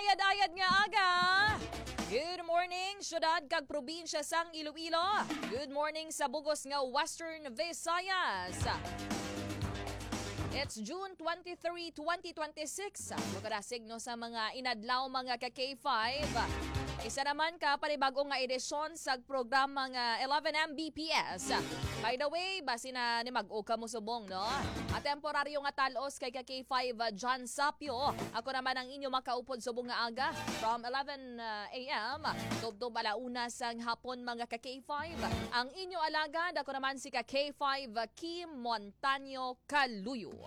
Ayad-ayad nga aga. Good morning, syudad kag probinsya sang Iloilo. Good morning sa bugos nga Western Visayas. It's June 23, 2026. Lugarasig no sa mga inadlaw mga ka-K5. Isa naman ka panibagong nga edisyon sa programa nga 11 Mbps. By the way, basi na ni mag-uka mo subong, no? At temporaryo nga talos kay ka-K5 John Sapio. Ako naman ang inyo makaupod subong nga aga from 11 a.m. Tubtob alauna sang hapon mga ka-K5. Ang inyo alagad, ako naman si ka-K5 Kim Montaño Caluyo.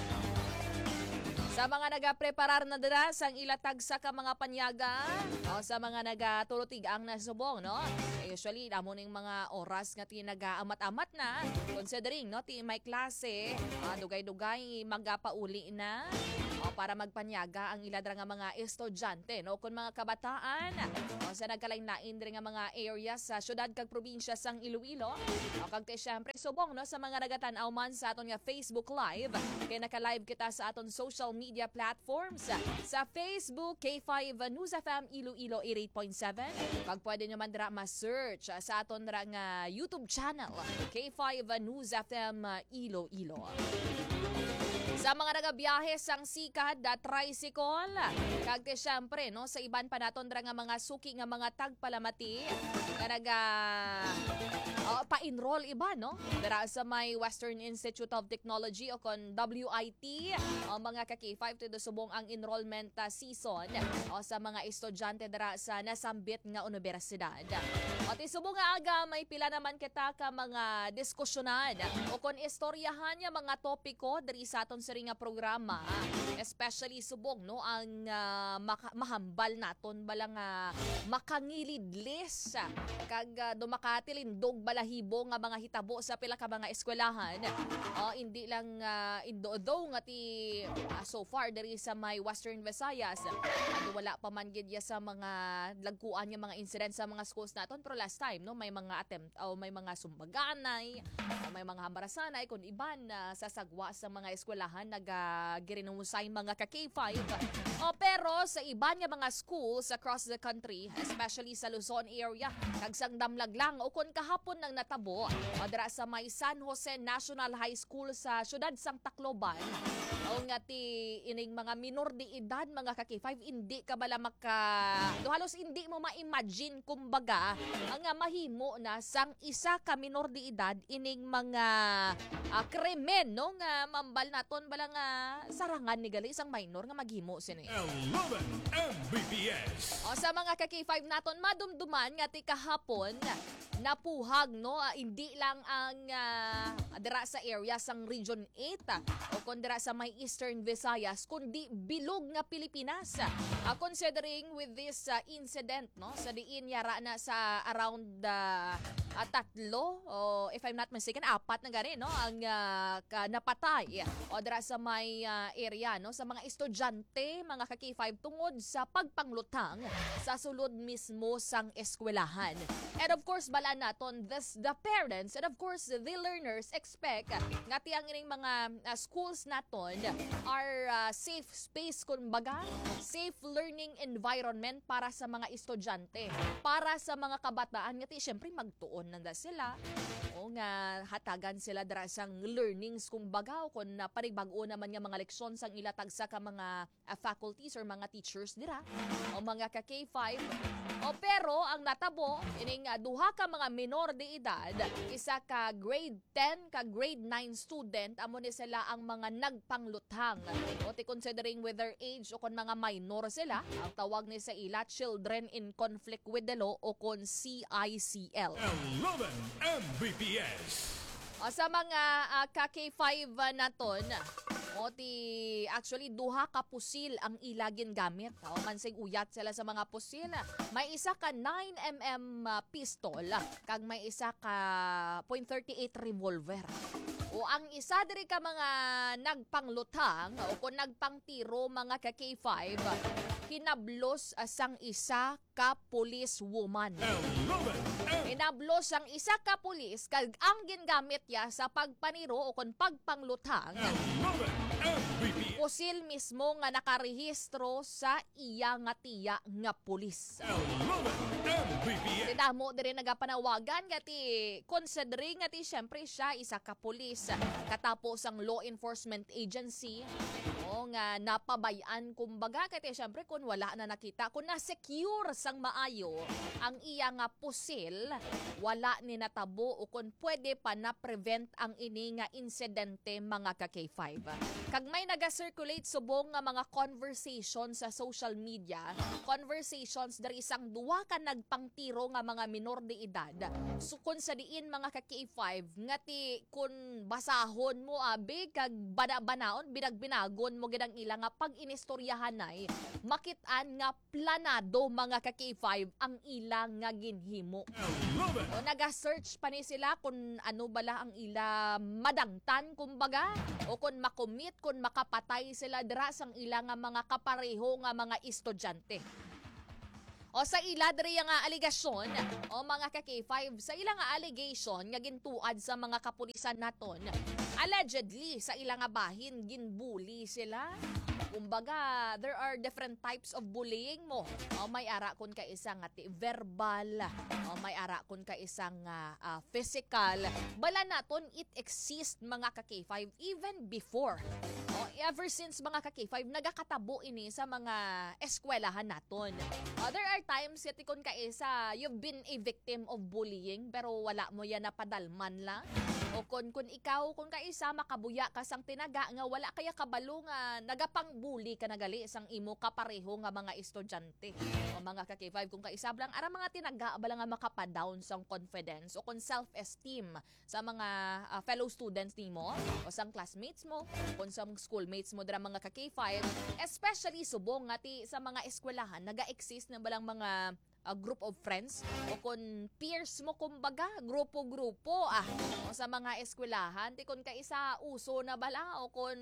Sa mga nagapreparar na dira sang ilatag sa ka mga panyaga o sa mga nagatulutig ang nasubong, no? Usually, damo ning mga oras nga tinagaamat-amat na considering, no? Ti may klase, dugay-dugay magapauli na para magpanyaga ang iladra nga mga estudyante, no? Kung mga kabataan sa nagkalain-lain rin nga mga areas sa syudad kag probinsya sang Iloilo. Kag syempre subong no sa mga nagatan-aw man sa aton nga Facebook Live. Kaya naka-live kita sa aton social media platforms. Sa Facebook, K5 News FM Iloilo 88.7. Kag pwede nyo man dira ma-search sa aton dira nga YouTube channel, K5 News FM Iloilo. Sa mga nagabiyahe sang sikad da tricycle, kag syempre no sa iban pa naton dra nga mga suki nga mga tagpalamati nga naga pa-enroll iba no dira sa may Western Institute of Technology o kon WIT mga ka-K5 to subong ang enrollment season sa mga estudyante dira sa nasambit nga universidad. At isubong nga aga may pila naman kita ka mga diskusyonan o kon istoryahan nga mga topiko diri sa aton siri nga programa, especially subong no ang mahambal naton balang makangilidlis kag dumakatilindog balahibo nga mga hitabo sa pila ka mga eskwelahan. Hindi lang indo-do nga ti so far diri sa may Western Visayas. Wala pa man gid sa mga lagkuan nga mga incident sa mga schools naton, pero last time no may mga attempt o may mga sumbaganay, may mga hambarasanay kun iban sasagwa sa mga eskwelahan nagagirinusay mga ka-K5. Pero sa iban nga mga schools across the country, especially sa Luzon area, kag sang damlag lang o kun kahapon nang natabo dira sa may San Jose National High School sa syudad sang Tacloban. O nga ti ining mga minor de edad mga ka-K5 hindi ka bala halos hindi mo ma-imagine kumbaga ang mahimo na sang isa ka minor de edad ining mga krimen no nga mambal naton bala nga sarangan ni gali isang minor nga maghimo sini 11 Mbps. Sa mga ka-K5 naton madumduman nga ti kahapon napuhag no hindi lang ang dira sa area sang Region 8 o kon dira sa may Eastern Visayas kundi bilog nga Pilipinas. Considering with this incident no sa diin yara na sa around tatlo o if I'm not mistaken apat na gani no ang napatay o dira sa may area no sa mga estudyante mga ka-K5 tungod sa pagpanglutang sa sulod mismo sang eskwelahan. And of course bala naton the parents and of course the learners expect nga tiyang ining mga schools naton are safe space kumbaga, safe learning environment para sa mga estudyante, para sa mga kabataan nga syempre magtuon nanda sila o nga hatagan sila dira sang learnings kumbaga o kun panibag-o naman nga mga leksyon sang ilatag sa ka mga faculties or mga teachers dira o mga ka-K5. Pero ang natabo ining duha ka mga minor de edad, isa ka grade 10 ka grade 9 student amo ni sila ang mga nagpangluthang. O ti considering with their age o kon mga minor sila, ang tawag ni sa ila Children in Conflict with the Law o kon CICL. 11 Mbps. Sa mga ka-K5 naton, actually duha ka pusil ang ilagin gamit. Mansig uyat sila sa mga pusil. May isa ka 9mm pistol kag may isa ka .38 revolver. O ang isa diri ka mga nagpanglutang o kung nagpangtiro mga ka-K5, hinablos sang isa ka police woman. Hinablos ang isa ka pulis kag ang gingamit ya sa pagpaniro o kung pagpanglutang MBPS. Pusil mismo nga nakarehistro sa iya nga tiya nga pulis. 11 MBPS. Tinamo diri nagapanawagan nga ti considering nga ti syempre siya isa ka pulis katapos ang law enforcement agency o nga napabayan kumbaga kay syempre kung wala na nakita kung na-secure sang maayo ang iya nga pusil wala ni natabo o kung pwede pa na-prevent ang ini nga insidente mga ka K5. Kag may naga-circulate subong nga mga conversation sa social media, conversations dari isang duwa ka nagpangtiro nga mga minor de edad. So kung sa diin mga ka K5 nga ti kung basahon mo abi kag bana-banaon binag-binagon mo gidang ila nga pag inistoryahan ay makit-an nga planado mga ka K5 ang ila nga ginhimo. 11 O naga-search pa ni sila kung ano bala ang ila madangtan kumbaga o kung makumit kung makapatay sila dira sang ila nga mga kapareho nga mga estudyante. O sa ila diri nga aligasyon o mga ka K5 sa ila nga allegation nga gintuad sa mga kapulisan naton allegedly sa ila nga bahin ginbully sila. Kumbaga, there are different types of bullying mo. O may ara kun ka isang verbal, o may ara kun ka isang physical. Bala naton it exists mga ka K5 even before. O ever since mga ka K5 nagakatabo ini sa mga eskwelahan naton. There are times yati kun ka isa you've been a victim of bullying pero wala mo yan napadalman lang. O kung ikaw kung ka isa makabuya ka sang tinaga nga wala kaya kabalo nga nagapang bully ka nagali sang imo kapareho nga mga estudyante o mga ka K5 kung ka isa blang ara mga tinaga bala nga makapadown sang confidence o kung self-esteem sa mga fellow students nimo o sang classmates mo kung sa schoolmates mo dira mga ka K5 especially subong nga ti sa mga eskwelahan naga-exist na balang mga a group of friends o kung peers mo kumbaga grupo-grupo o sa mga eskwelahan ti kung kaisa uso na bala o kung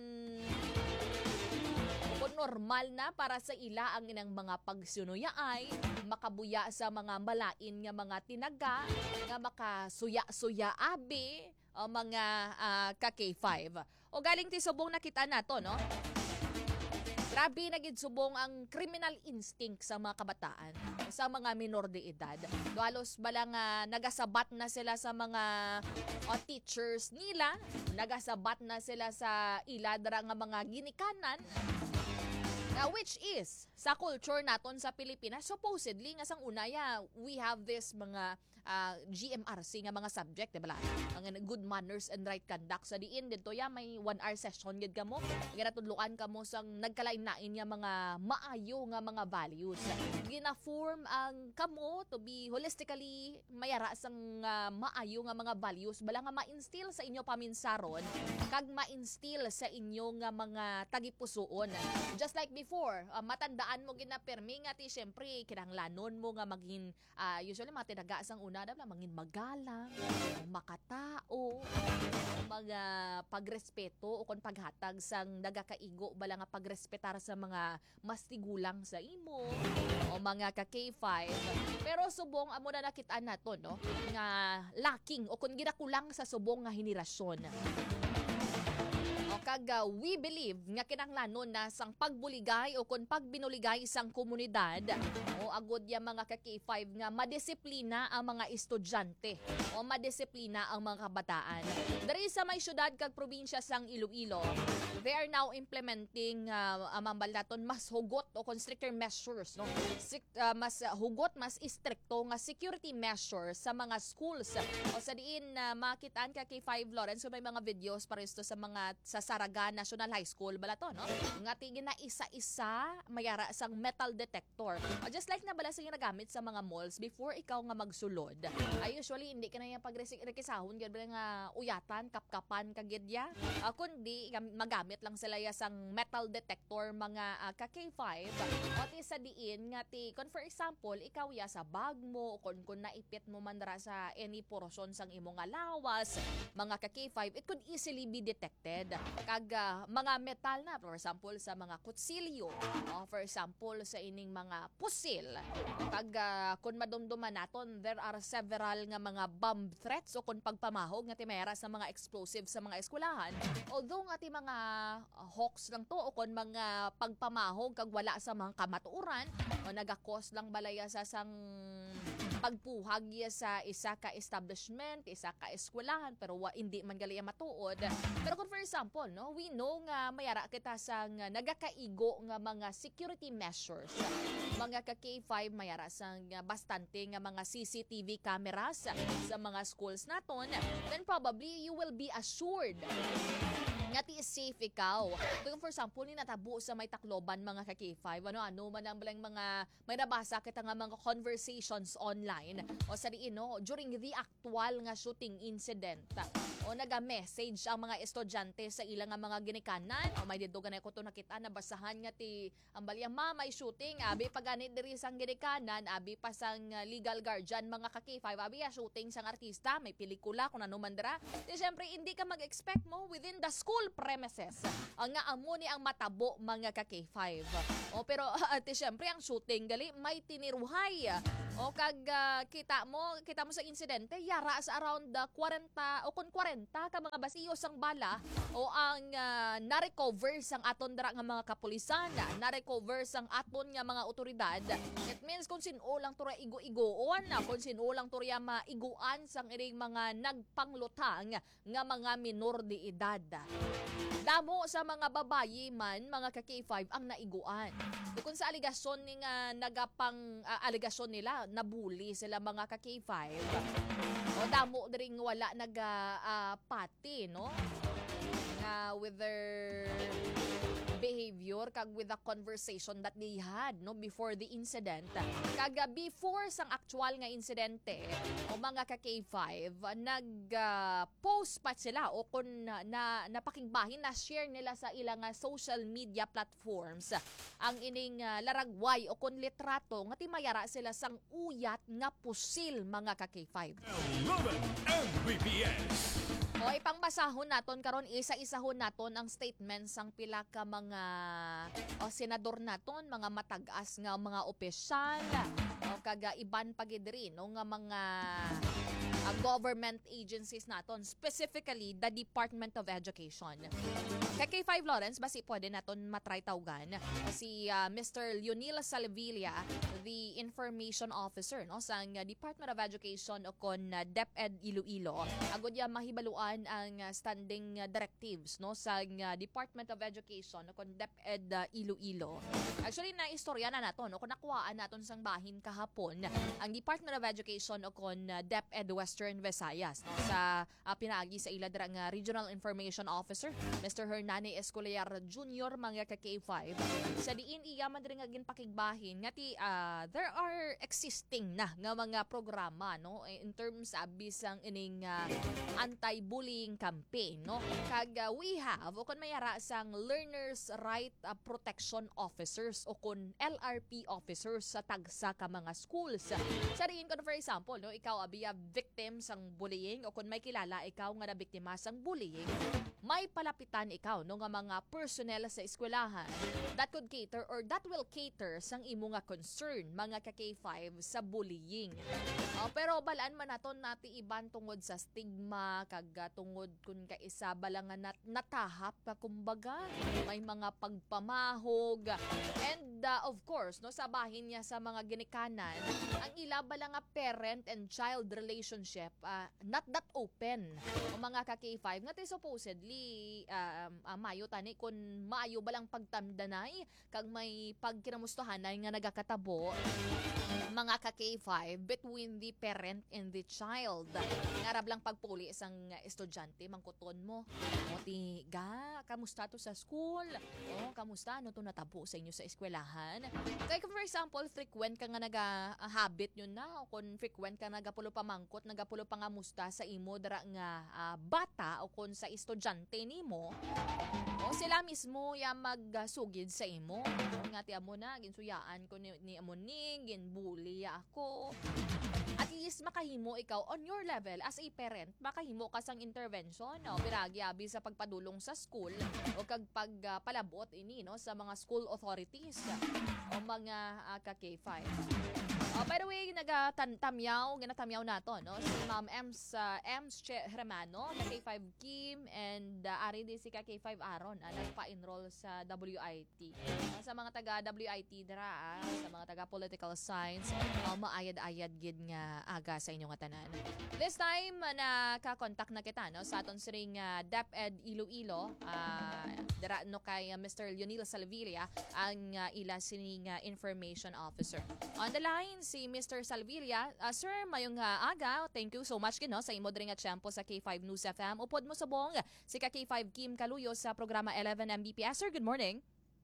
normal na para sa ila ang inang mga pagsunuya ay makabuya sa mga malain nga mga tinaga nga makasuya-suya abi o mga ka K5 o galing ti subong nakita nato no. Grabe na gid subong ang criminal instinct sa mga kabataan, sa mga minor de edad. Halos bala nga nagasabat na sila sa mga teachers nila, nagasabat na sila sa ila dara nga mga ginikanan. Which is sa culture naton sa Pilipinas supposedly nga sang unaya we have this mga GMRC nga mga subject diba ang good manners and right conduct sa diin dito ya may 1 hour session gid kamo ginatudloan kamo sang nagkalain-lain nga mga maayo nga mga values gina-form ang kamo to be holistically mayara sang maayo nga mga values bala nga ma-instill sa inyo paminsaron kag ma-instill sa inyo nga mga tagipusoon just like before matandaan mo ginapermi nga ti syempre kinahanglanon mo nga maging usually mga tinaga sang una na mangin magalang, makatao, mga pagrespeto o kung paghatag sang nagakaigo bala nga pagrespetar sa mga mas tigulang sa imo o mga ka K5. Pero subong amo na nakitaan nato no nga lacking o kung ginakulang sa subong nga henerasyon. Kag we believe nga kinahanglanon na sang pagbuligay o kung pagbinuligay sang komunidad o agod ya mga ka K5 nga madisiplina ang mga estudyante o madisiplina ang mga kabataan. Dari sa may syudad kag probinsya sang Iloilo, they are now implementing mambalaton mas hugot o kung stricter measures no. Mas hugot mas istrikto nga security measures sa mga schools o sa diin makitaan ka K5 Lawrence so may mga videos paresto sa mga sa Saraga National High School bala to no nga tigin na isa-isa mayara sang metal detector just like na bala sa ginagamit sa mga malls before ikaw nga magsulod ay usually hindi ka na yung pagrekisahon gid bala nga uyatan kapkapan kagidya kundi magamit lang sila ya sang metal detector mga ka K5 o ti sa diin nga ti kun for example ikaw ya sa bag mo kun naipit mo man dara sa any portion sang imong lawas mga ka K5 it could easily be detected kag mga metal na, for example sa mga kutsilyo, for example sa ining mga pusil, kag kun madumduman naton there are several nga mga bomb threats o kun pagpamahog nga timera sa mga explosive sa mga eskwelahan, although nga ti mga hawks lang to o kun mga pagpamahog kag wala sa mga kamatuoran o nagakos lang balaya sa sang pagpuhag sa isa ka establishment, isa ka eskwelahan pero hindi man gali matuod. Pero kung for example, no, we know nga mayara kita sa nagakaigo nga mga security measures. Mga ka K5 mayara sang bastante nga mga CCTV cameras sa mga schools naton, then probably you will be assured nga ti safe ikaw. Kung for example, ni natabo sa may Tacloban mga ka-K5, ano man ang balang mga may nabasa kita nga mga conversations online o sa diin, no, during the actual nga shooting incident. O naga-message ang mga estudyante sa ilang nga mga ginikanan. O may dito ganay ko to nakita na basahan nga ti ang balyang may shooting. Abi paganit diri sang ginikanan, abi pa sang legal guardian mga ka-K5, abi shooting sang artista, may pelikula kung ano man dira. Di syempre hindi ka mag-expect mo within the school premises ang nga amo ni ang matabo mga ka-K5. O pero ate syempre ang shooting gali may tiniruhay. O kag kita mo sa insidente yara sa around 40 o kun 40 ka mga basiyo sang bala o ang na-recover sang aton dara nga mga kapulisan, na-recover sang aton nga mga otoridad. It means kung sino lang tura igo-igoon, kung sino lang tura maiguan sang iring mga nagpanglutang nga mga minor de edad. Damo sa mga babayi man, mga ka-K5 ang naiguan. Kung sa aligasyon ni nga aligasyon nila, nabuli sila mga ka-K5. O damo ring wala pati, no? With their behavior kag with the conversation that they had no before the incident. Kag before sang actual nga insidente o mga ka-K5 nag-post pa sila o kun napakingbahin na share nila sa ilang social media platforms ang ining laragway o kun litrato nga timayara sila sang uyat nga pusil mga ka-K5. 11 Mbps. O ipangbasahon naton karon isa-isahon naton ang statements sang pila ka mga senador naton, mga matag-as nga mga opisyal o kaga iban pagidri no nga mga government agencies naton, specifically the Department of Education. Kay K5 Lawrence, basi pwede naton matry tawgan si Mr. Leonil Salvilla, the Information Officer no sa Department of Education o kon DepEd Iloilo. Agud ya mahibaluan ang standing directives no sa Department of Education o kon DepEd Iloilo. Actually na istorya na naton no kun nakuhaan naton sang bahin kahapon ang Department of Education o kon DepEd Western Visayas no sa pinaagi sa ila dira nga Regional Information Officer Mr. Hernani Escolar Jr. mga ka-K5 sa diin iya man diri nga ginpakigbahin nga ti there are existing na nga mga programa no in terms of bisang ining anti-bullying campaign no kag we have o kun mayara sang Learners Right Protection Officers o kun LRP officers sa tagsa ka mga schools. Sa diin kun for example no ikaw abiya victim sang bullying o kung may kilala ikaw nga na biktima sang bullying, may palapitan ikaw no nga mga personnel sa eskwelahan that could cater or that will cater sang imo nga concern mga ka-K5 sa bullying. Pero balaan man naton nati iban tungod sa stigma kag tungod kun kaisa bala nga natahap ka kumbaga may mga pagpamahog and of course no sa bahin niya sa mga ginikanan ang ila bala nga parent and child relationship not that open o mga ka-K5 nga ti supposedly mayo tani kun maayo balang pagtamdanay kag may pagkinamustahanay nga nagakatabo mga ka-K5 between the parent and the child. Ngarab lang pagpuli sang estudyante mangkuton mo. O ti kamusta to sa school? O kamusta ano to natabo sa inyo sa eskwelahan? Kaya for example, frequent ka nga naga-habit yun na o kung frequent ka nagapulo pamangkot, nagapulo pangamusta sa imo dara nga bata o kung sa estudyante nimo. O sila mismo ya magsugid sa imo. O nga ti amo na ginsuyaan ko ni amo ni ginbully ako. at least makahimo ikaw on your level as a parent, makahimo ka sang intervention no piragi abi sa pagpadulong sa school o kag pagpalabot ini no sa mga school authorities o mga ka K5. By the way, ginatamyaw nato, no? Si Ma'am Ems Hermano, ka K5 Kim, and ari din si ka K5 Aaron, nagpa-enroll sa WIT. Sa mga taga WIT dira, sa mga taga political science, maayad-ayad gid nga aga sa inyong tanan. This time, naka-contact na kita, no? Sa aton siring DepEd Iloilo, dira no kay Mr. Leonil Salvilla, ang ila sining information officer. On the line, si Mr. Salvilla. Sir, mayong aga. Thank you so much kino sa imo diri nga tiyempo sa K5 News FM. Upod mo subong si ka K5 Kim Kaluyo sa programa 11 Mbps. Sir, good morning.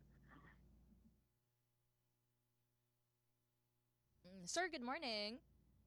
Sir, good morning.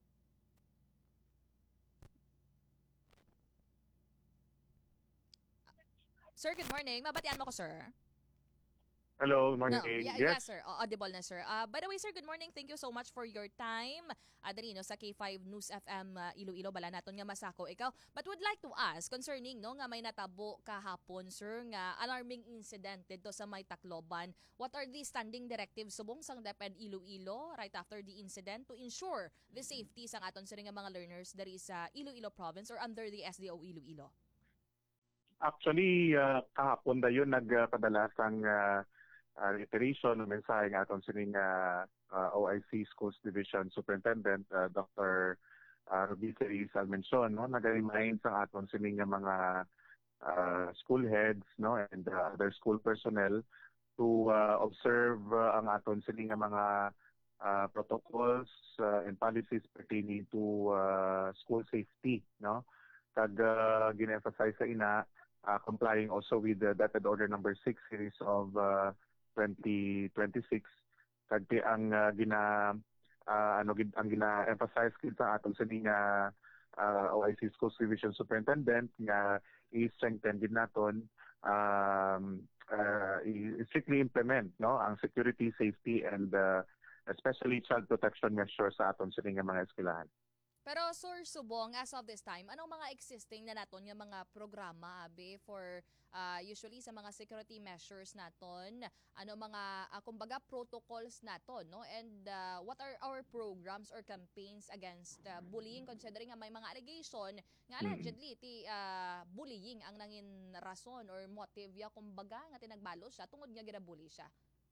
Sir, good morning. Mabatian mo ko, sir. Hello, morning. No, yeah, Yes. sir. Audible na, sir. By the way, sir, good morning. Thank you so much for your time. Dali, no, sa K5 News FM Iloilo, bala naton nga masako ikaw. But would like to ask concerning no nga may natabo kahapon, sir, nga alarming incident dito sa may Tacloban. What are the standing directives subong sang DepEd Iloilo right after the incident to ensure the safety sang aton sir nga mga learners diri sa Iloilo province or under the SDO Iloilo? Actually, kahapon da yun nagpadala sang reiteration ng mensahe ng aton sining OIC Schools Division Superintendent Dr. Rubiceris Almenson, no, nag-remind sa aton sining mga school heads, no, and other school personnel to observe ang aton sining mga protocols and policies pertaining to school safety, no. Kag gina-emphasize sa ina complying also with the DepEd Order number 6 series of 2026 kagti ang gina-emphasize sa aton sa OIC Schools Division Superintendent nga i-strengthen din naton strictly implement no ang security, safety and especially child protection measures sa aton sa mga eskwelahan. Pero Sir Subong, as of this time, anong mga existing na naton yung mga programa abi for usually sa mga security measures naton? Ano mga kumbaga protocols naton, no? And what are our programs or campaigns against bullying considering nga may mga allegation nga allegedly bullying ang nangin rason or motive ya kumbaga nga tinagbalo siya tungod nga ginabully siya.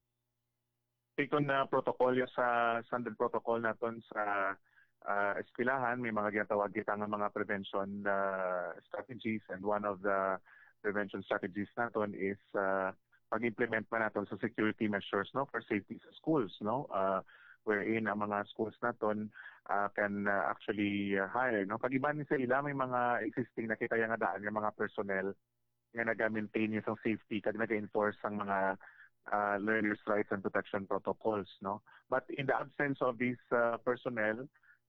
Ikon na protocol sa standard protocol naton sa eskwelahan, may mga ginatawag kita ng mga prevention strategies, and one of the prevention strategies naton is pag-implement pa naton sa security measures no for safety sa schools, no, wherein ang mga schools naton can actually hire no pag-iban sa ila may mga existing na kita nga daan ng mga personnel nga naga-maintain yung safety kag naga-enforce ang mga learners' rights and protection protocols, no. But in the absence of these personnel,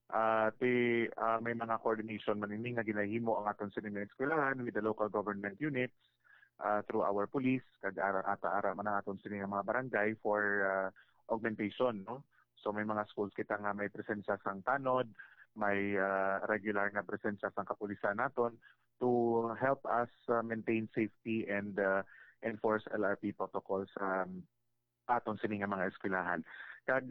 may mga coordination manini nga ginahimo ang aton sa eskwelahan with the local government units through our police kag ara man ang aton sa mga barangay for augmentation, no. So may mga schools kita nga may presensya sang tanod, may regular nga presensya sang kapulisan naton to help us maintain safety and enforce LRP protocols aton sa mga eskwelahan. Kag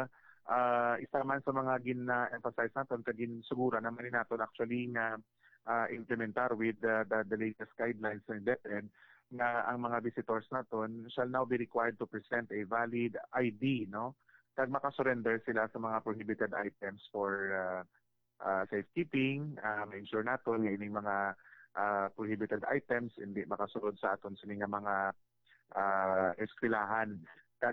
isa man sa mga gina-emphasize natin kag ginsugura naman naton actually nga implementar with the latest guidelines ng DepEd nga ang mga visitors naton shall now be required to present a valid ID, no, kag makasurrender sila sa mga prohibited items for safekeeping, ma-ensure naton nga ining mga prohibited items hindi makasulod sa aton sa mga eskwelahan. Kag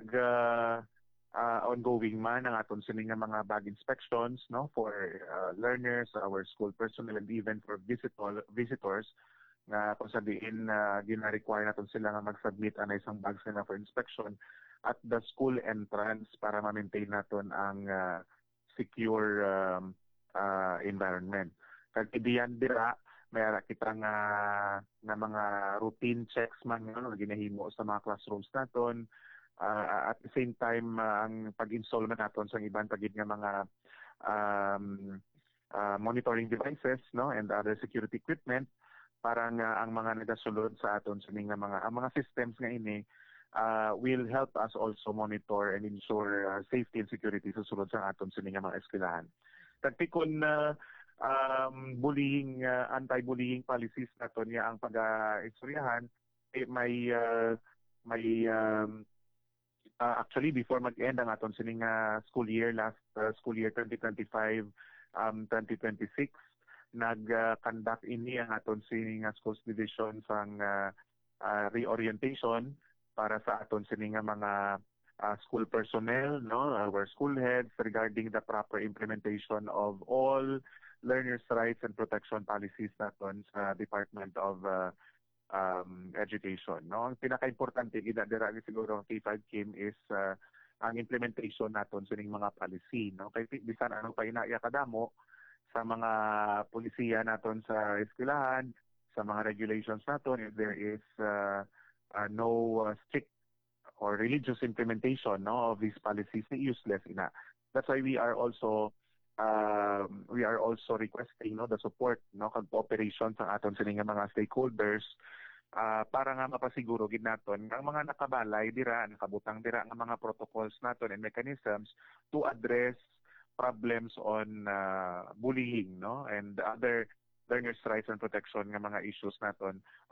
ongoing man ang aton sa mga bag inspections, no, for learners, our school personnel, and even for visitors nga kung sabihin gina-require naton sila nga mag-submit ang isang bags nila for inspection at the school entrance para ma-maintain naton ang secure environment. Kag diyan dira may kita nga mga routine checks man nga ginahimo sa mga classrooms naton. At the same time, ang pag-install man naton sa ibang tagid nga mga monitoring devices, no, and other security equipment para nga ang mga nagasulod sa aton sining nga mga ang mga systems nga ini will help us also monitor and ensure safety and security sa sulod sa aton sining nga mga eskwelahan. Tagpikon na bullying anti-bullying policies naton ya ang pag-istoryahan may actually before mag-end ang aton sining school year last school year 2025 2026 nag-conduct ini ang aton sining schools division sang reorientation para sa aton sining mga school personnel, no, our school heads regarding the proper implementation of all learners' rights and protection policies naton sa Department of Education. No, ang pinaka-importante gidadira ni siguro ang K5 Kim is ang implementation naton sining mga policy, no, kay bisan ano pa inaya kadamo sa mga polisiya naton sa eskwelahan, sa mga regulations naton, if there is no strict or religious implementation, no, of these policies, useless ina. That's why we are also requesting, no, the support, no, kag cooperation sa aton sining mga stakeholders para nga mapasiguro gid naton ang mga nakabalay dira, nakabutang dira nga mga protocols naton and mechanisms to address problems on bullying, no, and other learners' rights and protection nga mga issues naton